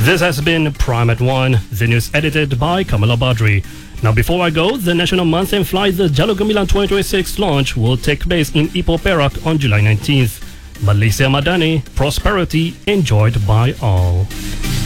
This has been Prime at 1, the news edited by Kamala Badri. Now, before I go, the National Mountain Flight, the Jalogamilan 2026 launch will take place in Ipoh Perak on July 19th. Malaysia Madani, prosperity enjoyed by all.